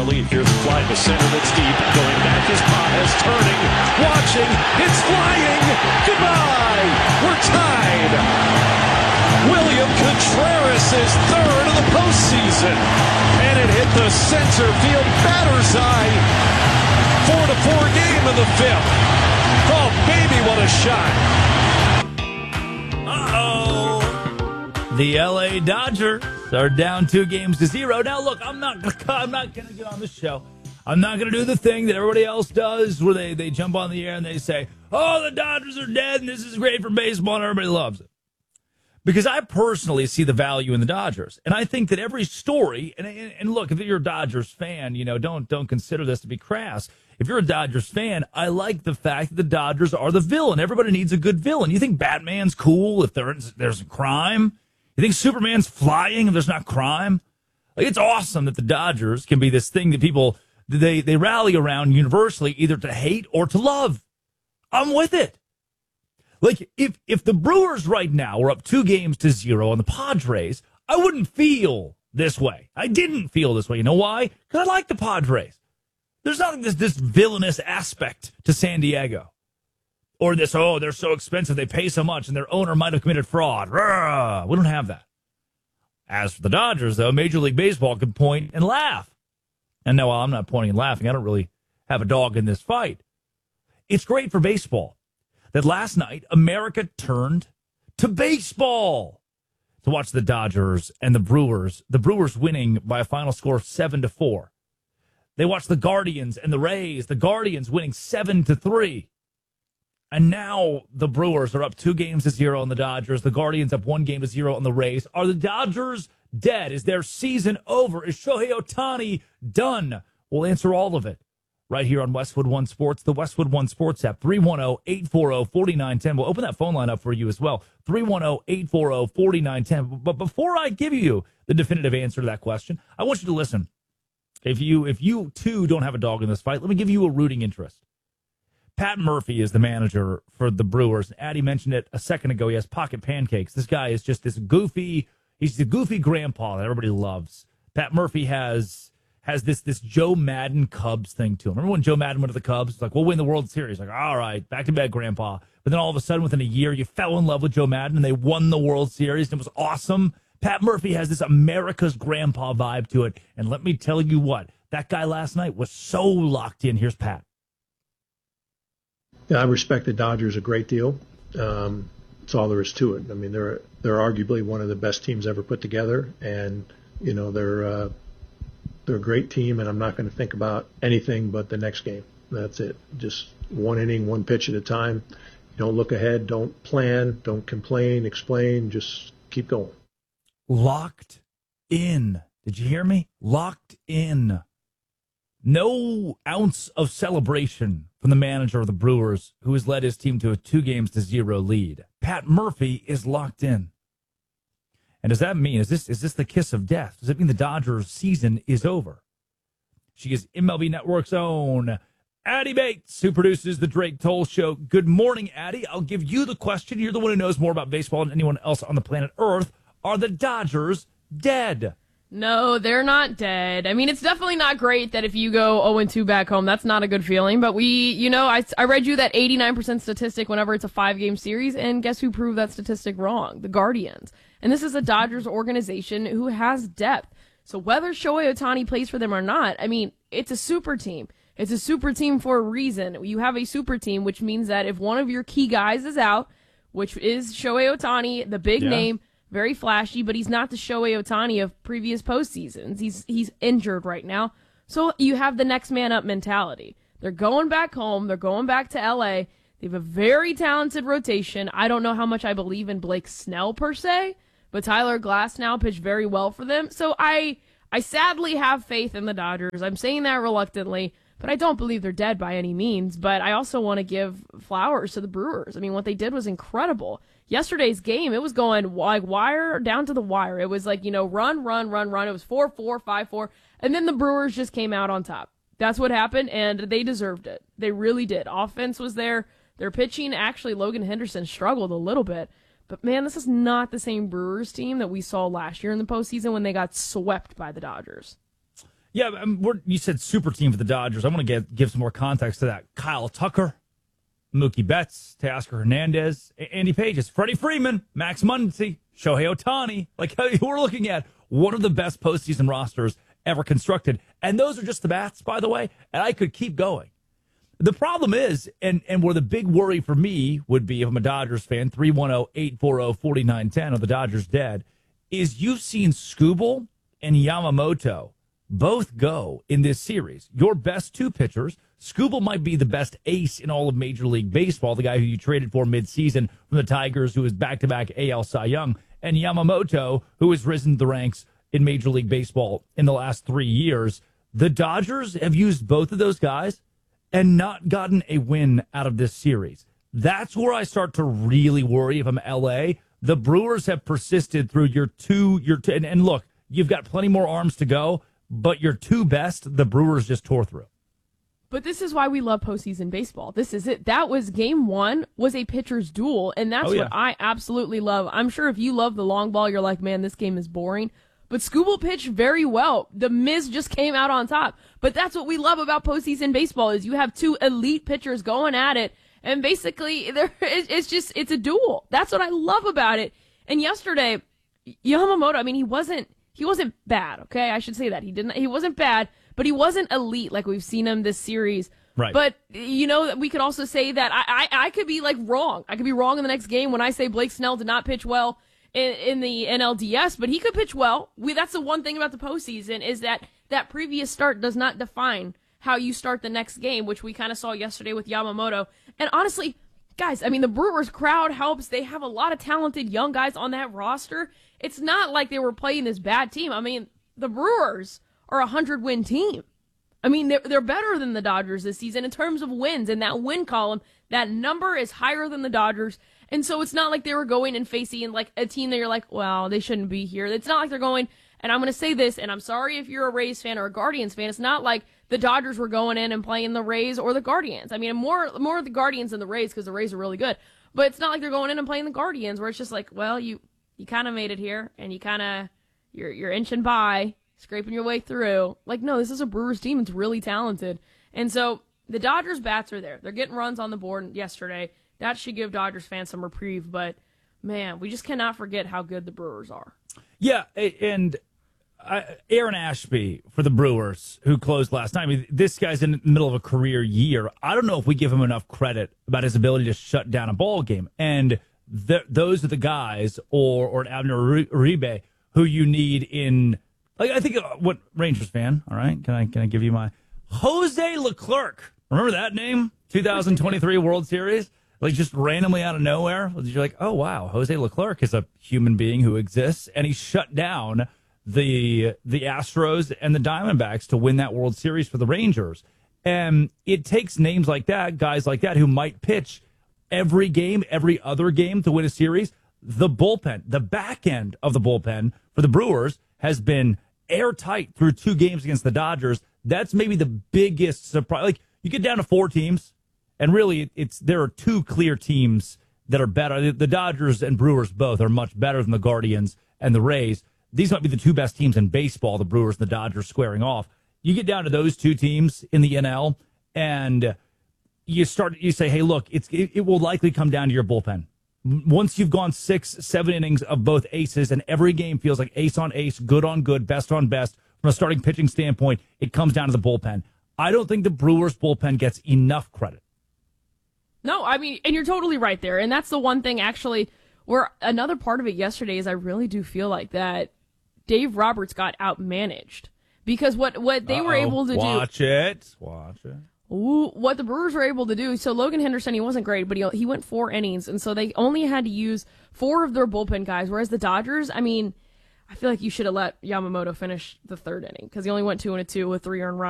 relief. Here's a fly to center that's deep. Going back is Pages, turning, watching. It's flying. Goodbye. We're tied. William Contreras is third of the postseason. And it hit the center field batter's eye. 4-4 game in the fifth. Oh, baby, what a shot. The L.A. Dodgers are down 2-0. Now, look, I'm not going to get on the show. I'm not going to do the thing that everybody else does where they jump on the air and they say, oh, the Dodgers are dead and this is great for baseball and everybody loves it. Because I personally see the value in the Dodgers. And I think that every story, and look, if you're a Dodgers fan, don't consider this to be crass. If you're a Dodgers fan, I like the fact that the Dodgers are the villain. Everybody needs a good villain. You think Batman's cool if there's crime? You think Superman's flying if there's not crime? Like, it's awesome that the Dodgers can be this thing that people, they rally around universally, either to hate or to love. I'm with it. Like, if the Brewers right now were up 2-0 on the Padres, I wouldn't feel this way. I didn't feel this way. You know why? Because I like the Padres. There's not this villainous aspect to San Diego. Or this, oh, they're so expensive, they pay so much, and their owner might have committed fraud. Rah! We don't have that. As for the Dodgers, though, Major League Baseball can point and laugh. And no, I'm not pointing and laughing. I don't really have a dog in this fight. It's great for baseball that last night America turned to baseball to watch the Dodgers and the Brewers. The Brewers winning by a final score of 7-4. They watched the Guardians and the Rays. The Guardians winning 7-3. And now the Brewers are up 2-0 on the Dodgers. The Guardians up 1-0 on the Rays. Are the Dodgers dead? Is their season over? Is Shohei Ohtani done? We'll answer all of it right here on Westwood One Sports, the Westwood One Sports app, 310-840-4910. We'll open that phone line up for you as well, 310-840-4910. But before I give you the definitive answer to that question, I want you to listen. If you too don't have a dog in this fight, let me give you a rooting interest. Pat Murphy is the manager for the Brewers. Addie mentioned it a second ago. He has pocket pancakes. This guy is just he's the goofy grandpa that everybody loves. Pat Murphy has this Joe Madden Cubs thing to him. Remember when Joe Madden went to the Cubs? It's like, we'll win the World Series. Like, all right, back to bed, grandpa. But then all of a sudden, within a year, you fell in love with Joe Madden and they won the World Series and it was awesome. Pat Murphy has this America's grandpa vibe to it. And let me tell you what, that guy last night was so locked in. Here's Pat. Yeah, I respect the Dodgers a great deal. That's all there is to it. I mean, they're arguably one of the best teams ever put together, and they're a great team. And I'm not going to think about anything but the next game. That's it. Just one inning, one pitch at a time. Don't look ahead. Don't plan. Don't complain. Explain. Just keep going. Locked in. Did you hear me? Locked in. No ounce of celebration from the manager of the Brewers, who has led his team to a 2-0 lead. Pat Murphy is locked in. And does that mean, is this the kiss of death? Does it mean the Dodgers season is over? She is MLB Network's own Addie Bates, who produces the Drake Toll Show. Good morning, Addie. I'll give you the question. You're the one who knows more about baseball than anyone else on the planet Earth. Are the Dodgers dead? No, they're not dead. I mean, it's definitely not great that if you go 0-2 back home, that's not a good feeling. But I read you that 89% statistic whenever it's a 5-game series, and guess who proved that statistic wrong? The Guardians. And this is a Dodgers organization who has depth. So whether Shohei Ohtani plays for them or not, I mean, it's a super team. It's a super team for a reason. You have a super team, which means that if one of your key guys is out, which is Shohei Ohtani, the big name, very flashy, but he's not the Shohei Ohtani of previous postseasons. He's injured right now. So you have the next man up mentality. They're going back home. They're going back to L.A. They have a very talented rotation. I don't know how much I believe in Blake Snell per se, but Tyler Glasnow pitched very well for them. So I sadly have faith in the Dodgers. I'm saying that reluctantly, but I don't believe they're dead by any means. But I also want to give flowers to the Brewers. I mean, what they did was incredible. Yesterday's game, it was going like wire down to the wire. It was like, run. It was 4-4, 5-4, and then the Brewers just came out on top. That's what happened, and they deserved it. They really did. Offense was there. Their pitching, actually, Logan Henderson struggled a little bit. But, man, this is not the same Brewers team that we saw last year in the postseason when they got swept by the Dodgers. Yeah, you said super team for the Dodgers. I want to give some more context to that. Kyle Tucker, Mookie Betts, Teoscar Hernandez, Andy Pages, Freddie Freeman, Max Muncy, Shohei Ohtani. Like, we're looking at one of the best postseason rosters ever constructed. And those are just the bats, by the way. And I could keep going. The problem is, and where the big worry for me would be if I'm a Dodgers fan, 310-840-4910, or the Dodgers dead, is you've seen Skubal and Yamamoto both go in this series. Your best two pitchers. Skubal might be the best ace in all of Major League Baseball, the guy who you traded for midseason from the Tigers, who is back-to-back AL Cy Young, and Yamamoto, who has risen the ranks in Major League Baseball in the last 3 years. The Dodgers have used both of those guys and not gotten a win out of this series. That's where I start to really worry if I'm LA. The Brewers have persisted through your two, and look, you've got plenty more arms to go, but your two best, the Brewers just tore through. But this is why we love postseason baseball. This is it. That was game one, was a pitcher's duel, and that's what I absolutely love. I'm sure if you love the long ball, you're like, man, this game is boring. But Skubal pitched very well. The Miz just came out on top. But that's what we love about postseason baseball is you have two elite pitchers going at it, and basically it's a duel. That's what I love about it. And yesterday, Yamamoto, I mean, he wasn't bad. Okay, I should say that he wasn't bad, but he wasn't elite like we've seen him this series. Right. But we could also say that I could be like wrong. I could be wrong in the next game when I say Blake Snell did not pitch well in the NLDS, but he could pitch well. That's the one thing about the postseason is that previous start does not define how you start the next game, which we kind of saw yesterday with Yamamoto. And honestly, guys, I mean, the Brewers crowd helps. They have a lot of talented young guys on that roster. It's not like they were playing this bad team. I mean, the Brewers are a 100-win team. I mean, they're better than the Dodgers this season in terms of wins. In that win column, that number is higher than the Dodgers. And so it's not like they were going and facing like a team that you're like, well, they shouldn't be here. It's not like they're going, and I'm going to say this, and I'm sorry if you're a Rays fan or a Guardians fan. It's not like the Dodgers were going in and playing the Rays or the Guardians. I mean, more of the Guardians than the Rays because the Rays are really good. But it's not like they're going in and playing the Guardians where it's just like, well, you kind of made it here, and you're inching by, scraping your way through. Like, no, this is a Brewers team. It's really talented. And so the Dodgers bats are there. They're getting runs on the board yesterday. That should give Dodgers fans some reprieve. But, man, we just cannot forget how good the Brewers are. Yeah, and Aaron Ashby for the Brewers, who closed last night. I mean, this guy's in the middle of a career year. I don't know if we give him enough credit about his ability to shut down a ball game. And those are the guys, or an Abner Uribe, who you need in. Like, I think what Rangers fan. All right, can I give you my Jose Leclerc? Remember that name? 2023 World Series. Like, just randomly out of nowhere, you're like, oh wow, Jose Leclerc is a human being who exists, and he shut down the Astros and the Diamondbacks to win that World Series for the Rangers. And it takes names like that, guys like that, who might pitch every game, every other game to win a series. The bullpen, the back end of the bullpen for the Brewers has been airtight through 2 games against the Dodgers. That's maybe the biggest surprise. Like, you get down to 4 teams, and really there are 2 clear teams that are better. The Dodgers and Brewers both are much better than the Guardians and the Rays. These might be the 2 best teams in baseball, the Brewers and the Dodgers squaring off. You get down to those 2 teams in the NL, and you say, hey, look, it will likely come down to your bullpen. Once you've gone 6, 7 innings of both aces, and every game feels like ace on ace, good on good, best on best, from a starting pitching standpoint, it comes down to the bullpen. I don't think the Brewers bullpen gets enough credit. No, I mean, and you're totally right there. And that's the one thing, actually, where another part of it yesterday is I really do feel like that Dave Roberts got outmanaged. Because what they were able to do... Watch it. What the Brewers were able to do, so Logan Henderson, he wasn't great, but he went 4 innings, and so they only had to use 4 of their bullpen guys, whereas the Dodgers, I mean, I feel like you should have let Yamamoto finish the 3rd inning, because he only went 2 and 2 with 3 earned runs.